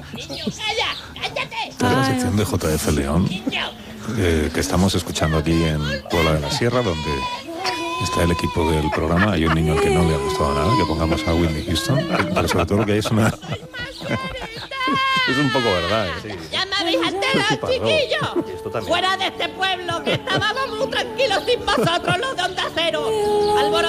Niño, calla, cállate. Esta es la sección de JF León, que estamos escuchando aquí en Puebla de la Sierra, donde está el equipo del programa. Hay un niño al que no le ha gustado nada, que pongamos a Whitney Houston, pero sobre todo lo que hay es una... Es un poco verdad, sí. Ya me habéis enterado, chiquillos. Fuera de este pueblo, que estábamos muy tranquilos sin vosotros, los de Onda Cero.